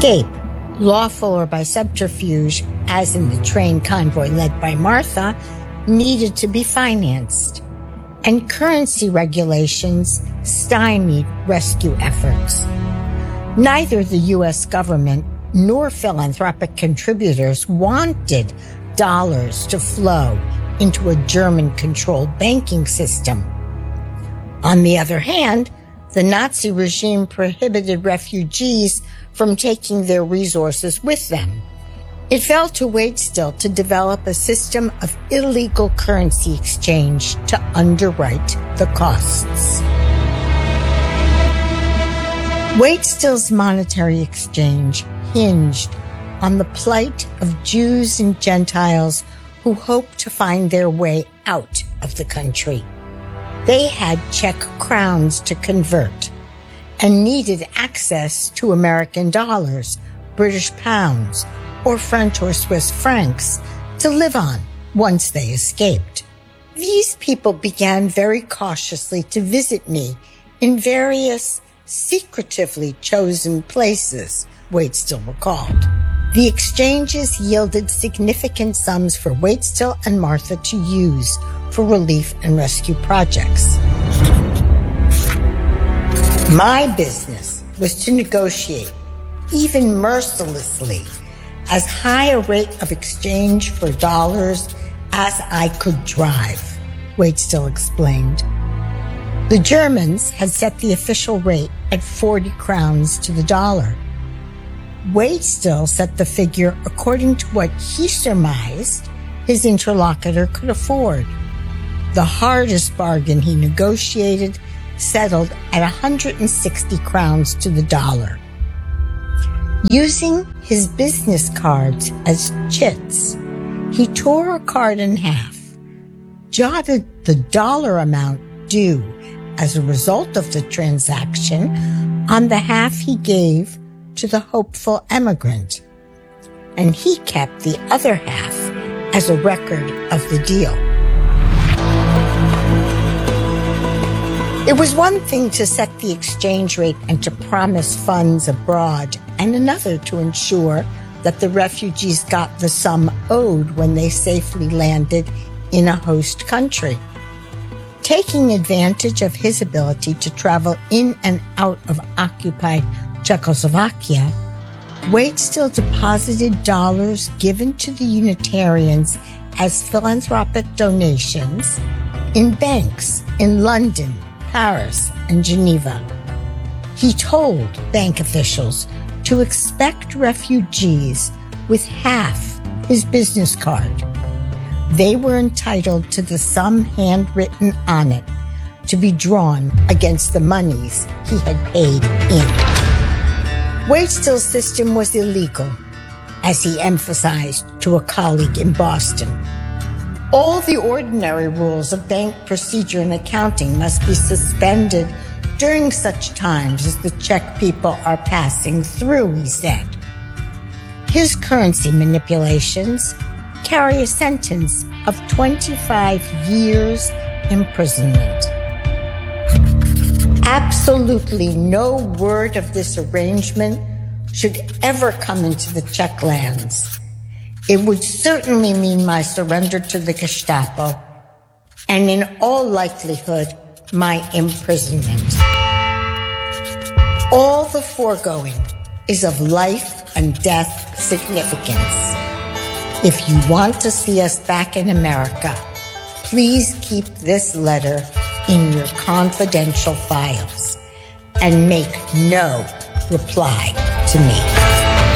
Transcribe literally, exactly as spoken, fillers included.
escape, lawful or by subterfuge, as in the train convoy led by Martha, needed to be financed, and currency regulations stymied rescue efforts. Neither the U S government nor philanthropic contributors wanted dollars to flow into a German-controlled banking system. On the other hand, the Nazi regime prohibited refugees from taking their resources with them. It fell to Waitstill to develop a system of illegal currency exchange to underwrite the costs. Waitstill's monetary exchange hinged on the plight of Jews and Gentiles who hoped to find their way out of the country. They had Czech crowns to convert and needed access to American dollars, British pounds, or French or Swiss francs to live on once they escaped. These people began very cautiously to visit me in various secretively chosen places, Waitstill recalled. The exchanges yielded significant sums for Waitstill and Martha to use for relief and rescue projects. My business was to negotiate, even mercilessly, as high a rate of exchange for dollars as I could drive, Waitstill explained. The Germans had set the official rate at forty crowns to the dollar. Waitstill set the figure according to what he surmised his interlocutor could afford. The hardest bargain he negotiated settled at one hundred sixty crowns to the dollar. Using his business cards as chits, he tore a card in half, jotted the dollar amount due as a result of the transaction on the half he gave to the hopeful emigrant, and he kept the other half as a record of the deal. It was one thing to set the exchange rate and to promise funds abroad, and another to ensure that the refugees got the sum owed when they safely landed in a host country. Taking advantage of his ability to travel in and out of occupied Czechoslovakia, Waitstill deposited dollars given to the Unitarians as philanthropic donations in banks in London, Paris, and Geneva. He told bank officials to expect refugees with half his business card. They were entitled to the sum handwritten on it to be drawn against the monies he had paid in. Waitstill's system was illegal, as he emphasized to a colleague in Boston. All the ordinary rules of bank procedure and accounting must be suspended during such times as the Czech people are passing through, he said. His currency manipulations carry a sentence of twenty-five years imprisonment. Absolutely no word of this arrangement should ever come into the Czech lands. It would certainly mean my surrender to the Gestapo, and in all likelihood, my imprisonment. All the foregoing is of life and death significance. If you want to see us back in America, please keep this letter in your confidential files and make no reply to me.